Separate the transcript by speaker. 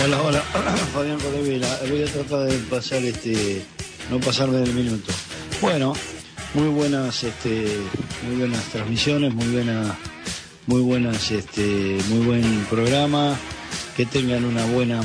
Speaker 1: Hola, hola, Fabián Rodevila. Voy a tratar de pasar no pasarme del minuto. Bueno, muy buenas transmisiones, muy buen programa. Que tengan una buena